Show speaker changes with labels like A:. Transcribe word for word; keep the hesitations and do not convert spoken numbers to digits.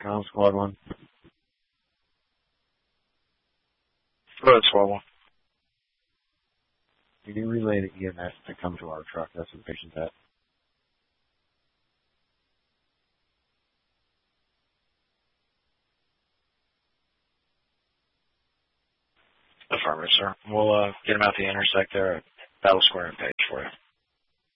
A: com, Squad one.
B: Go ahead, Squad one.
A: Can you relay the E M S to come to our truck? That's where the patient's at.
B: Affirmative, sir. We'll uh, get him out the intersect there at Battle Square and Page for you.